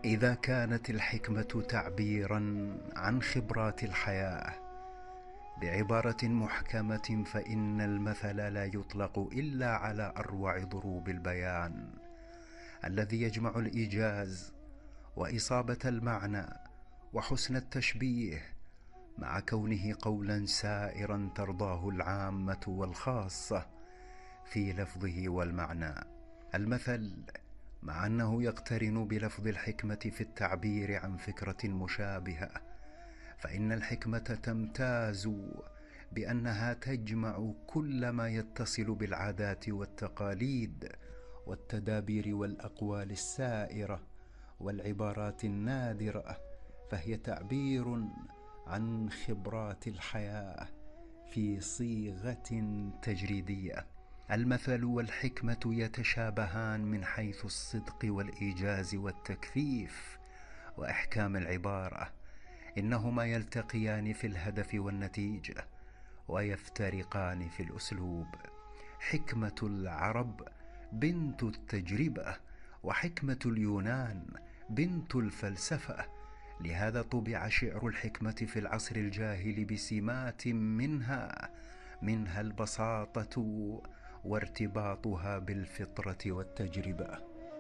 إذا كانت الحكمة تعبيرا عن خبرات الحياة بعبارة محكمة، فإن المثل لا يطلق إلا على أروع ضروب البيان الذي يجمع الإيجاز وإصابة المعنى وحسن التشبيه، مع كونه قولا سائرا ترضاه العامة والخاصة في لفظه والمعنى. المثل مع أنه يقترن بلفظ الحكمة في التعبير عن فكرة مشابهة، فإن الحكمة تمتاز بأنها تجمع كل ما يتصل بالعادات والتقاليد والتدابير والأقوال السائرة والعبارات النادرة، فهي تعبير عن خبرات الحياة في صيغة تجريدية. المثل والحكمة يتشابهان من حيث الصدق والإيجاز والتكثيف وإحكام العبارة، إنهما يلتقيان في الهدف والنتيجة ويفترقان في الأسلوب. حكمة العرب بنت التجربة، وحكمة اليونان بنت الفلسفة. لهذا طبع شعر الحكمة في العصر الجاهل بسمات منها البساطة وارتباطها بالفطرة والتجربة.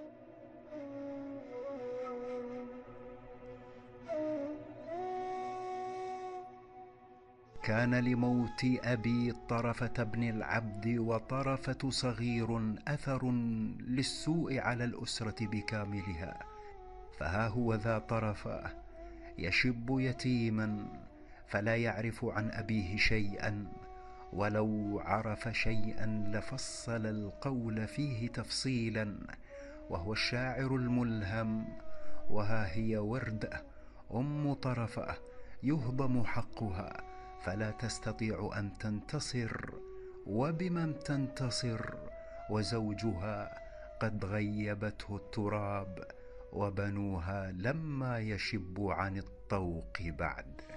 كان لموت أبي طرفة بن العبد وطرفة صغير أثر للسوء على الأسرة بكاملها، فها هو ذا طرفة يشب يتيما فلا يعرف عن أبيه شيئا، ولو عرف شيئا لفصل القول فيه تفصيلا، وهو الشاعر الملهم. وها هي وردة أم طرفة يهضم حقها فلا تستطيع أن تنتصر، وبمن تنتصر وزوجها قد غيبته التراب، وبنوها لما يشب عن الطوق بعد.